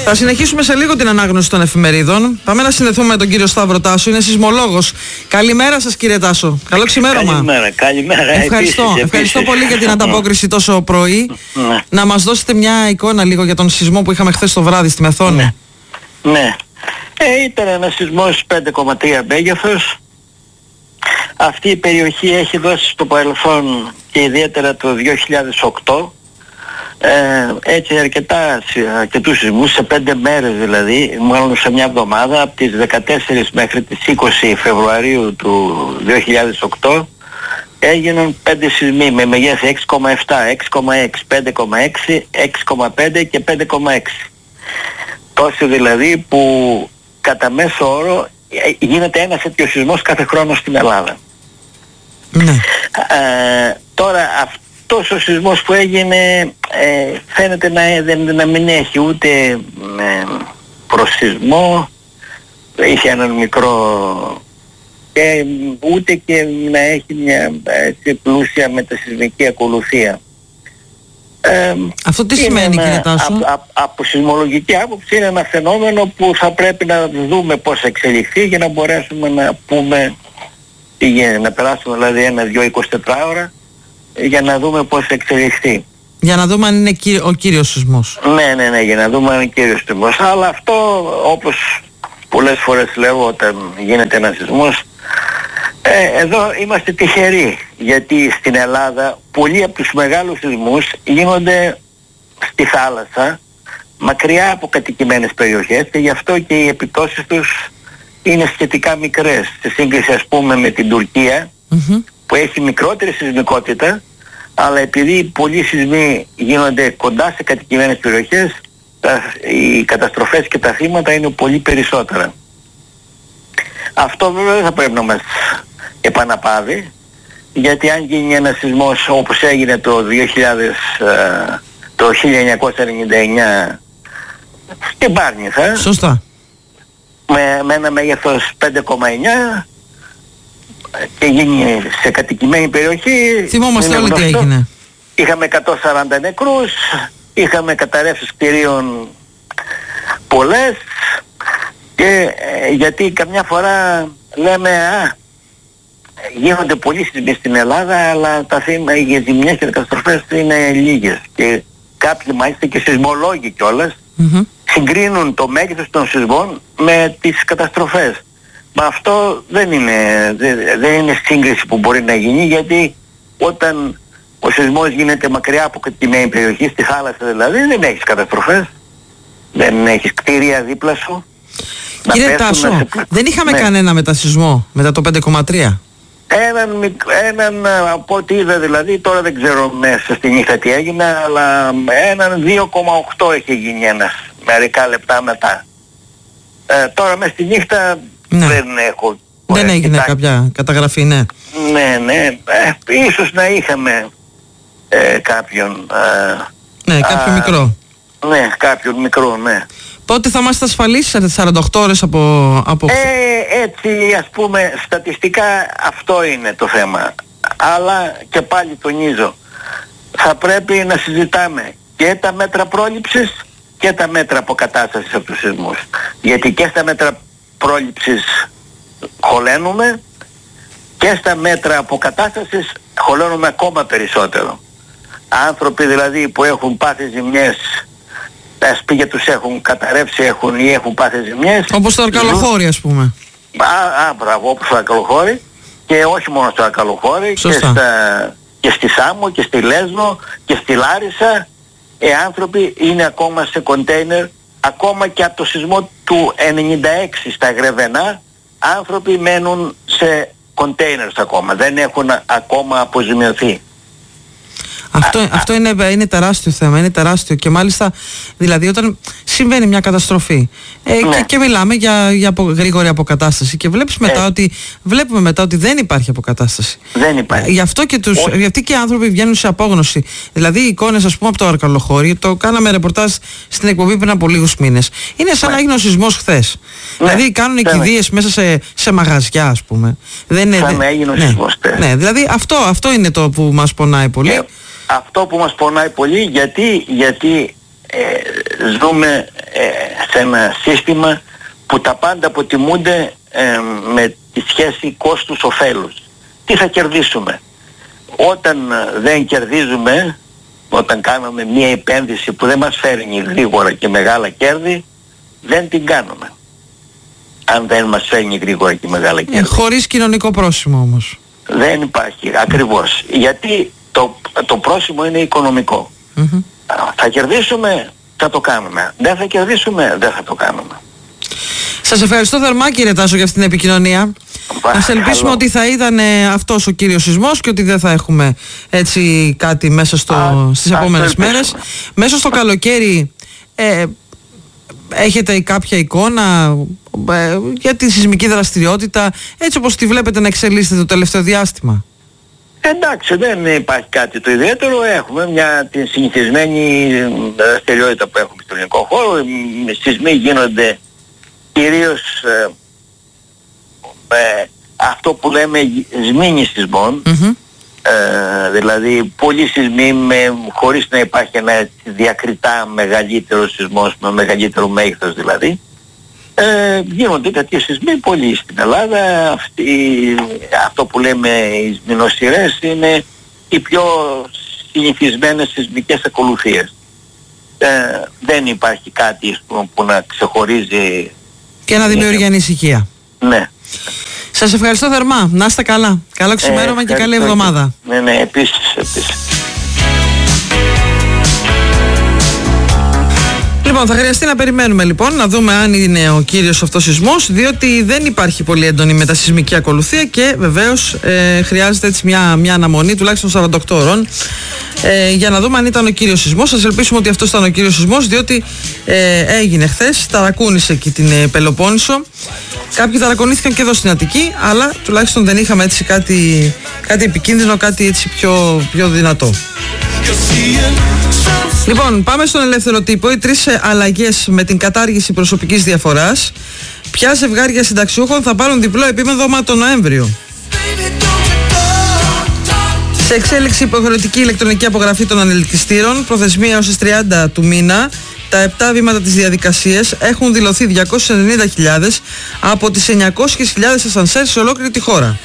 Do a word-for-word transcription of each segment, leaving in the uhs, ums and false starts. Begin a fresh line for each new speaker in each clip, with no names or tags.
Θα συνεχίσουμε σε λίγο την ανάγνωση των εφημερίδων. Πάμε να συνδεθούμε με τον κύριο Σταύρο Τάσο, είναι σεισμολόγος. Καλημέρα σας κύριε Τάσο. Καλό ξημέρωμα.
Καλημέρα, καλημέρα.
Ευχαριστώ,
επίσης,
ευχαριστώ
επίσης.
πολύ για την ανταπόκριση τόσο πρωί.
Ναι.
Να μας δώσετε μια εικόνα λίγο για τον σεισμό που είχαμε χθες το βράδυ στη Μεθόνη.
Ναι. ναι. Ε, ήταν ένας σεισμός πέντε κόμμα τρία μέγεθος. Αυτή η περιοχή έχει δώσει στο παρελθόν και ιδιαίτερα το δύο χιλιάδες οκτώ ε, έτσι αρκετά, αρκετούς σεισμούς σε πέντε μέρες δηλαδή, μάλλον σε μια εβδομάδα, από τις δεκατέσσερις μέχρι τις είκοσι Φεβρουαρίου του δύο χιλιάδες οκτώ έγιναν πέντε σεισμοί με μεγέθη έξι κόμμα επτά, έξι κόμμα έξι, πέντε κόμμα έξι, έξι κόμμα πέντε και πέντε κόμμα έξι. Τόσοι δηλαδή που κατά μέσο όρο γίνεται ένας τέτοιος σεισμός κάθε χρόνο στην Ελλάδα.
Ναι.
Ε, τώρα αυτός ο σεισμός που έγινε ε, φαίνεται να, δεν, να μην έχει ούτε ε, προσεισμό, είχε έναν μικρό και ούτε και να έχει μια έτσι, πλούσια μετασεισμική ακολουθία. Ε,
Αυτό τι σημαίνει
ένα,
κύριε Τάσο?
Α, α, από σεισμολογική άποψη είναι ένα φαινόμενο που θα πρέπει να δούμε πώς θα εξελιχθεί για να μπορέσουμε να πούμε τι γίνεται, να περάσουμε δηλαδή ένα, δυο, εικοσιτέσσερις ώρα για να δούμε πώς θα εξελιχθεί.
Για να δούμε αν είναι ο κύριος σεισμός.
Ναι, ναι, ναι, για να δούμε αν είναι κύριος σεισμός. Αλλά αυτό, όπως πολλές φορές λέω όταν γίνεται ένας σεισμός, ε, εδώ είμαστε τυχεροί, γιατί στην Ελλάδα πολλοί από τους μεγάλους σεισμούς γίνονται στη θάλασσα, μακριά από κατοικημένες περιοχές, και γι' αυτό και οι επιπτώσεις τους είναι σχετικά μικρές, σε σύγκριση ας πούμε με την Τουρκία, mm-hmm. που έχει μικρότερη σεισμικότητα, αλλά επειδή πολλοί σεισμοί γίνονται κοντά σε κατοικημένες περιοχές, τα, οι καταστροφές και τα θύματα είναι πολύ περισσότερα. Αυτό βέβαια δεν θα πρέπει να μας επαναπάβει, γιατί αν γίνει ένας σεισμός όπως έγινε το δύο χιλιάδες, το χίλια εννιακόσια ενενήντα εννιά στην Πάρνηθα,
σωστά,
με, με ένα μέγεθος πέντε κόμμα εννιά και γίνει σε κατοικημένη περιοχή,
θυμόμαστε όλοι τι έγινε.
Είχαμε εκατόν σαράντα νεκρούς, είχαμε καταρρεύσεις κτηρίων πολλές, και ε, γιατί καμιά φορά λέμε α, γίνονται πολλοί σεισμοί στην Ελλάδα, αλλά τα θύματα, οι ζημιές και οι καταστροφές είναι λίγες, και κάποιοι μάλιστα και σεισμολόγοι κιόλας mm-hmm. συγκρίνουν το μέγεθος των σεισμών με τις καταστροφές. Μα αυτό δεν είναι, δεν, δεν είναι σύγκριση που μπορεί να γίνει, γιατί όταν ο σεισμός γίνεται μακριά από κατοικημένη περιοχή, στη θάλασσα δηλαδή, δεν έχεις καταστροφές, δεν έχεις κτίρια δίπλα σου.
Κύριε Τάσο, σε... δεν είχαμε ναι. κανένα μετασεισμό μετά το πέντε κόμμα τρία?
Έναν, έναν, από ό,τι είδα δηλαδή, τώρα δεν ξέρω μέσα στη νύχτα τι έγινε, αλλά έναν δύο κόμμα οκτώ είχε γίνει ένας, μερικά λεπτά μετά. Ε, τώρα μέσα στη νύχτα ναι. δεν έχω...
Δεν έγινε κοιτάξει. Κάποια καταγραφή, ναι.
Ναι, ναι, ε, ίσως να είχαμε ε, κάποιον... Ε,
ναι, κάποιο α, μικρό.
Ναι, κάποιον μικρό, ναι.
Πότε θα είμαστε ασφαλείς, σε σαράντα οκτώ ώρες από... από...
Ε, έτσι ας πούμε στατιστικά αυτό είναι το θέμα. Αλλά και πάλι τονίζω, θα πρέπει να συζητάμε και τα μέτρα πρόληψης και τα μέτρα αποκατάστασης από τους σεισμούς. Γιατί και στα μέτρα πρόληψης χωλένουμε και στα μέτρα αποκατάστασης χωλένουμε ακόμα περισσότερο. Άνθρωποι δηλαδή που έχουν πάθει ζημιές, τα σπίτια τους έχουν καταρρεύσει, έχουν ή έχουν πάθει ζημιές.
Όπως το Αρκαλοχώρι ας πούμε.
Α, α, μπράβο, όπως το Αρκαλοχώρι, και όχι μόνο στο Αρκαλοχώρι, και, στα, και στη Σάμο και στη Λέσβο και στη Λάρισα. Οι άνθρωποι είναι ακόμα σε κοντέινερ, ακόμα και από το σεισμό του ενενήντα έξι στα Γρεβενά, άνθρωποι μένουν σε κοντέινερ ακόμα, δεν έχουν ακόμα αποζημιωθεί.
Αυτό, α, αυτό είναι, είναι τεράστιο θέμα, είναι τεράστιο, και μάλιστα δηλαδή όταν συμβαίνει μια καταστροφή ε, ναι. και, και μιλάμε για, για απο, γρήγορη αποκατάσταση, και βλέπεις μετά ε. ότι, βλέπουμε μετά ότι δεν υπάρχει αποκατάσταση.
Δεν υπάρχει.
Γι' αυτό και, τους, γι αυτοί και οι άνθρωποι βγαίνουν σε απόγνωση. Δηλαδή οι εικόνες ας πούμε από το Αρκαλοχώρι, το κάναμε ρεπορτάζ στην εκπομπή πριν από λίγους μήνες, είναι σαν ναι. να έγινε ο σεισμός χθες. Ναι. Δηλαδή κάνουν κηδείες μέσα σε, σε μαγαζιά ας πούμε. Δεν είναι,
σαν να έγινε ο
ναι,
σεισμός.
Ναι, δηλαδή αυτό, αυτό είναι το που μας πονάει πολύ.
Ε. Αυτό που μας πονάει πολύ, γιατί, γιατί ε, ζούμε ε, σε ένα σύστημα που τα πάντα αποτιμούνται ε, με τη σχέση κόστους-οφέλους. Τι θα κερδίσουμε? Όταν δεν κερδίζουμε, όταν κάνουμε μια επένδυση που δεν μας φέρνει γρήγορα και μεγάλα κέρδη, δεν την κάνουμε. Αν δεν μας φέρνει γρήγορα και μεγάλα κέρδη.
Ε, χωρίς κοινωνικό πρόσημο όμως.
Δεν υπάρχει, ακριβώς. Γιατί το, το πρόσημο είναι οικονομικό. Mm-hmm. Θα κερδίσουμε, θα το κάνουμε. Δεν θα κερδίσουμε, δεν θα το κάνουμε.
Σας ευχαριστώ θερμά, κύριε Τάσο, για αυτή την επικοινωνία. Ας ελπίσουμε ότι θα ήταν αυτός ο κύριος σεισμός και ότι δεν θα έχουμε έτσι κάτι μέσα στο, Α, στις επόμενες μέρες. Μέσα στο καλοκαίρι ε, έχετε κάποια εικόνα ε, για τη σεισμική δραστηριότητα, έτσι όπως τη βλέπετε να εξελίσσεται το τελευταίο διάστημα?
Εντάξει, δεν υπάρχει κάτι το ιδιαίτερο. Έχουμε μια την συνηθισμένη δραστηριότητα που έχουμε στον ελληνικό χώρο. Οι σεισμοί γίνονται κυρίως ε, ε, αυτό που λέμε σμήνη σεισμών. Mm-hmm. Ε, δηλαδή πολλοί σεισμοί με, χωρίς να υπάρχει ένα διακριτά μεγαλύτερο σεισμός, με μεγαλύτερο μέγεθος δηλαδή. Ε, γίνονται τέτοιοι σεισμοί πολλοί στην Ελλάδα. Αυτή, αυτό που λέμε οι σμηνοσειρές είναι οι πιο συνηθισμένες σεισμικές ακολουθίες. Ε, δεν υπάρχει κάτι που να ξεχωρίζει
και να δημιουργεί ανησυχία.
Ναι.
Σας ευχαριστώ θερμά. Να είστε καλά. Καλό ξημέρωμα ε, και καλή εβδομάδα.
Ναι, ναι, επίσης, επίσης.
Λοιπόν, θα χρειαστεί να περιμένουμε λοιπόν να δούμε αν είναι ο κύριος αυτός σεισμός, διότι δεν υπάρχει πολύ έντονη μετασεισμική ακολουθία και βεβαίως ε, χρειάζεται έτσι μια, μια αναμονή τουλάχιστον σαράντα οκτώ ώρων ε, για να δούμε αν ήταν ο κύριος σεισμός. Σας ελπίσουμε ότι αυτός ήταν ο κύριος σεισμός, διότι ε, έγινε χθες, ταρακούνησε εκεί την ε, Πελοπόννησο. Κάποιοι ταρακονήθηκαν και εδώ στην Αττική, αλλά τουλάχιστον δεν είχαμε έτσι κάτι, κάτι επικίνδυνο, κάτι έτσι πιο, πιο δυνατό. Λοιπόν, πάμε στον ελεύθερο τύπο. Οι τρεις αλλαγές με την κατάργηση προσωπικής διαφοράς. Ποια ζευγάρια συνταξιούχων θα πάρουν διπλό επίμεδωμα το Νοέμβριο? Σε εξέλιξη υποχρεωτική ηλεκτρονική απογραφή των ανελκυστήρων, προθεσμία ως τις τριάντα του μήνα. Τα επτά βήματα της διαδικασίας έχουν δηλωθεί διακόσιες ενενήντα χιλιάδες από τις εννιακόσιες χιλιάδες ασανσέρ σε ολόκληρη τη χώρα.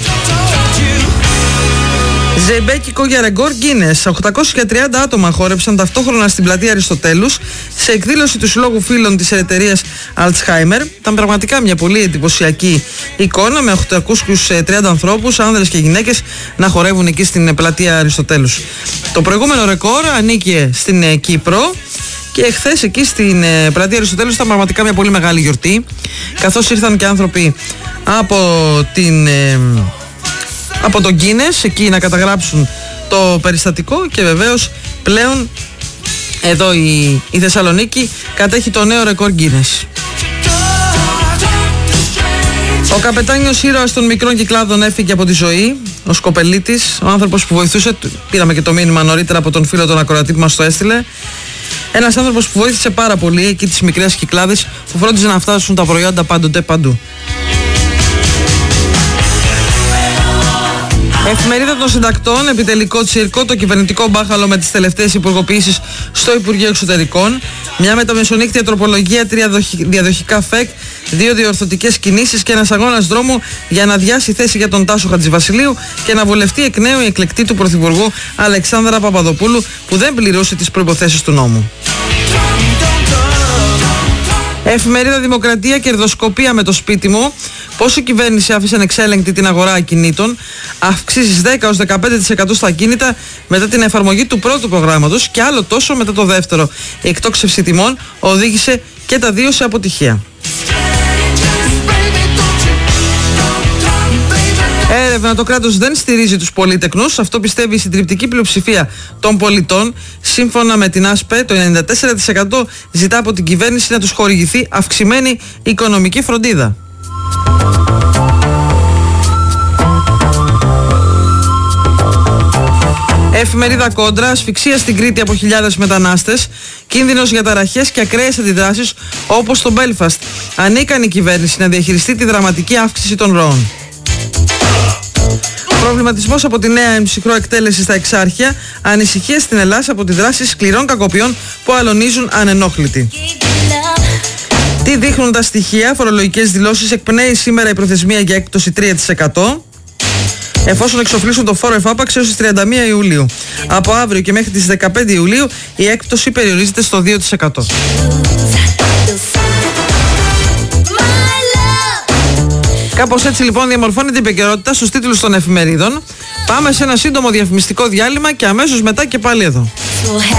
Ζεϊμπέκικο για ρεκόρ Γκίνες. οκτακόσια τριάντα άτομα χόρεψαν ταυτόχρονα στην πλατεία Αριστοτέλους σε εκδήλωση του Συλλόγου Φίλων της εταιρείας Alzheimer. Ήταν πραγματικά μια πολύ εντυπωσιακή εικόνα με οκτακόσιους τριάντα ανθρώπους, άνδρες και γυναίκες, να χορεύουν εκεί στην πλατεία Αριστοτέλους. Το προηγούμενο ρεκόρ ανήκε στην Κύπρο. Και εχθές εκεί στην ε, πλατεία Αριστοτέλους ήταν πραγματικά μια πολύ μεγάλη γιορτή, καθώς ήρθαν και άνθρωποι από, την, ε, από τον Γκίνες εκεί να καταγράψουν το περιστατικό και βεβαίως πλέον εδώ η, η Θεσσαλονίκη κατέχει το νέο ρεκόρ Γκίνες. Ο καπετάνιος ήρωας των μικρών κυκλάδων έφυγε από τη ζωή, ο Σκοπελίτης, ο άνθρωπος που βοηθούσε, πήραμε και το μήνυμα νωρίτερα από τον φίλο τον ακροατή που μας το έστειλε. Ένας άνθρωπος που βοήθησε πάρα πολύ εκεί τις μικρές κυκλάδες, που φρόντιζε να φτάσουν τα προϊόντα πάντοτε παντού. Εφημερίδα των Συντακτών, επιτελικό τσίρκο, το κυβερνητικό μπάχαλο με τις τελευταίες υπουργοποιήσεις στο Υπουργείο Εξωτερικών. Μια μεταμεσονύκτια τροπολογία, τρία διαδοχικά ΦΕΚ, δύο διορθωτικές κινήσεις και ένας αγώνας δρόμου για να αδειάσει θέση για τον Τάσο Χατζηβασιλείου και να βολευτεί εκ νέου η εκλεκτή του Πρωθυπουργού Αλεξάνδρα Παπαδοπούλου, που δεν πληρούσε τις προϋποθέσεις του νόμου. Εφημερίδα Δημοκρατία, κερδοσκοπία με το σπίτι μου. Πώς η κυβέρνηση άφησε ανεξέλεγκτη την αγορά ακινήτων. Αυξήσεις δέκα έως δεκαπέντε τοις εκατό στα ακίνητα μετά την εφαρμογή του πρώτου προγράμματος και άλλο τόσο μετά το δεύτερο. Η εκτόξευση τιμών οδήγησε και τα δύο σε αποτυχία. Έρευνα: το κράτος δεν στηρίζει τους πολύτεκνους. Αυτό πιστεύει η συντριπτική πλειοψηφία των πολιτών. Σύμφωνα με την ΑΣΠΕ, το ενενήντα τέσσερα τοις εκατό ζητά από την κυβέρνηση να τους χορηγηθεί αυξημένη οικονομική φροντίδα. Εφημερίδα Κόντρα, ασφυξία στην Κρήτη από χιλιάδες μετανάστες, κίνδυνος για ταραχές και ακραίες αντιδράσεις όπως στο Μπέλφαστ. Ανίκανη η κυβέρνηση να διαχειριστεί τη δραματική αύξηση των ροών. Προβληματισμός από τη νέα εμψυχρό εκτέλεση στα Εξάρχεια, ανησυχίες στην Ελλάδα από τη δράση σκληρών κακοποιών που αλωνίζουν ανενόχλητοι. Τι δείχνουν τα στοιχεία? Φορολογικές δηλώσεις. Εκπνέει σήμερα η προθεσμία για έκπτωση τρία τοις εκατό. Εφόσον εξοφλήσουν το φόρο εφάπαξ έως τις τριάντα μία Ιουλίου. Από αύριο και μέχρι τις δεκαπέντε Ιουλίου η έκπτωση περιορίζεται στο δύο τοις εκατό. Κάπως έτσι λοιπόν διαμορφώνεται η επικαιρότητα στους τίτλους των εφημερίδων. Πάμε σε ένα σύντομο διαφημιστικό διάλειμμα και αμέσως μετά και πάλι εδώ.